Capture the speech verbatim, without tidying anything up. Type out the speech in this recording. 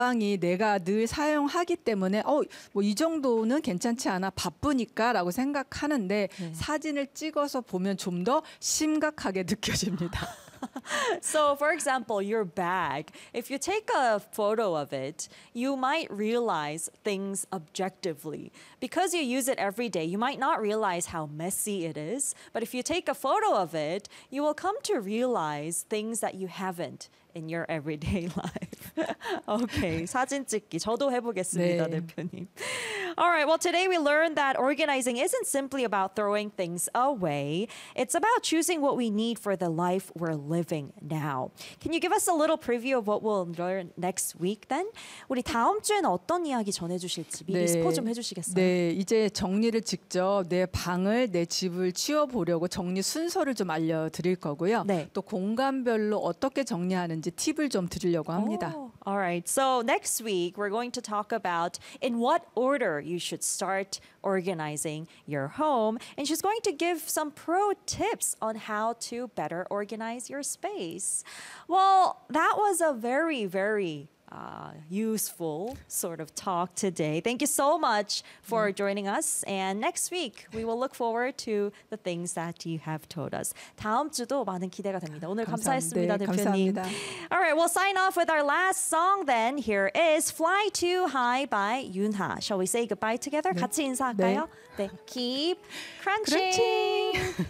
가방이 내가 늘 사용하기 때문에 어, 뭐 이 정도는 괜찮지 않아 바쁘니까라고 생각하는데 네. 사진을 찍어서 보면 좀 더 심각하게 느껴집니다. So, for example, your bag, if you take a photo of it, you might realize things objectively. Because you use it every day, you might not realize how messy it is. But if you take a photo of it, you will come to realize things that you haven't in your everyday life. Okay, 사진 찍기 저도 해보겠습니다, 네. 대표님. All right, well, today we learned that organizing isn't simply about throwing things away. It's about choosing what we need for the life we're living now. Can you give us a little preview of what we'll learn next week then? 우리 다음 주에는 어떤 이야기 전해주실지 미리 네. 스포 좀 해주시겠어요? 네, 이제 정리를 직접 내 방을 내 집을 치워보려고 정리 순서를 좀 알려드릴 거고요. 네. 또 공간별로 어떻게 정리하는지 팁을 좀 드리려고 합니다. Oh, all right. So next week, we're going to talk about in what order you should start organizing your home. And she's going to give some pro tips on how to better organize your space. Well, that was a very, very uh, useful sort of talk today. Thank you so much for joining us. And next week, we will look forward to the things that you have told us. 다음 주도 많은 기대가 됩니다. 오늘 감사했습니다, 네, 대표님. 감사합니다. All right, we'll sign off with our last song then. Here is Fly Too High by Yoonha. Shall we say goodbye together? 같이 인사할까요? 네. Keep crunching. crunching.